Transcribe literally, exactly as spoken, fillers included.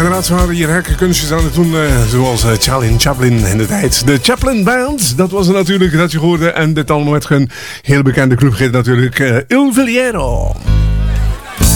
inderdaad, ze hadden hier hekke kunstjes aan het doen, uh, zoals uh, Charlie Chaplin in de tijd. De Chaplin Band, dat was het natuurlijk dat je hoorde. En dit allemaal met een heel bekende clubgids natuurlijk, uh, Il Villero.